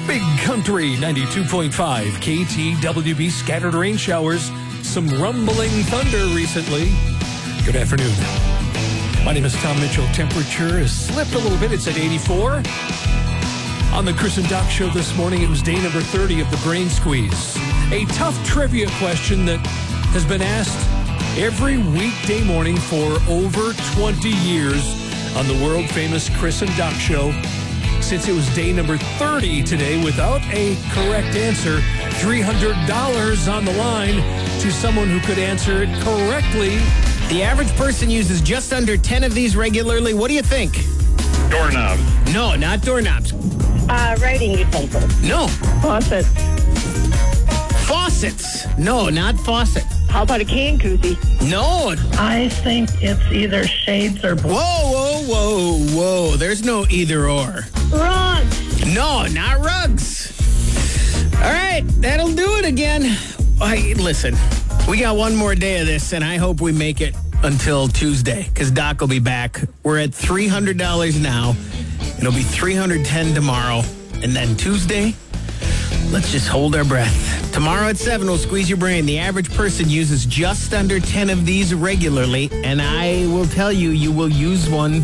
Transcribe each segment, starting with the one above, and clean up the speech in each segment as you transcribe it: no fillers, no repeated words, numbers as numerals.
Big Country 92.5 KTWB. Scattered rain showers, some rumbling thunder recently. Good afternoon. My name is Tom Mitchell. Temperature has slipped a little bit. It's at 84. On the Chris and Doc Show this morning, it was day number 30 of the Brain Squeeze. A tough trivia question that has been asked every weekday morning for over 20 years on the world-famous Chris and Doc Show. Since it was day number 30 today, without a correct answer, $300 on the line to someone who could answer it correctly. The average person uses just under 10 of these regularly. What do you think? Doorknobs. No, not doorknobs. Writing utensils. No. Faucet. Faucets. No, not faucet. How about a can koozie? No. I think it's either shades or books. Whoa. There's no either or. Rugs. No, not rugs. All right, that'll do it again. Listen, we got one more day of this, and I hope we make it until Tuesday, because Doc will be back. We're at $300 now. It'll be $310 tomorrow. And then Tuesday, let's just hold our breath. Tomorrow at 7, we'll squeeze your brain. The average person uses just under 10 of these regularly, and I will tell you, you will use them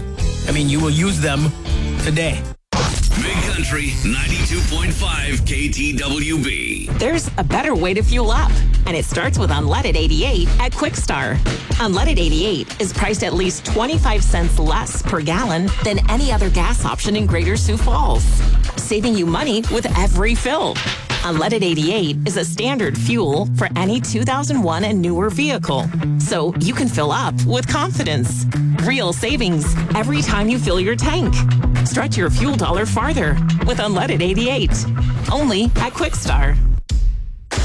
today. Big Country 92.5 KTWB. There's a better way to fuel up, and it starts with Unleaded 88 at Quickstar. Unleaded 88 is priced at least 25 cents less per gallon than any other gas option in Greater Sioux Falls, saving you money with every fill. Unleaded 88 is a standard fuel for any 2001 and newer vehicle, so you can fill up with confidence. Real savings every time you fill your tank. Stretch your fuel dollar farther with Unleaded 88. Only at Quickstar.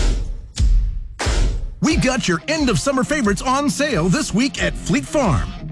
We got your end of summer favorites on sale this week at Fleet Farm.